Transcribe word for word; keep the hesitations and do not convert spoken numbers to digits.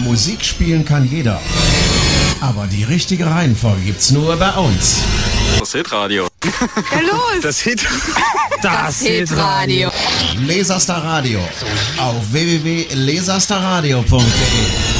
Musik spielen kann jeder. Aber die richtige Reihenfolge gibt's nur bei uns. Das Hitradio. Ja, los! Das Hit. Das Hitradio. Laserstar Radio. Auf w w w punkt laserstarradio punkt de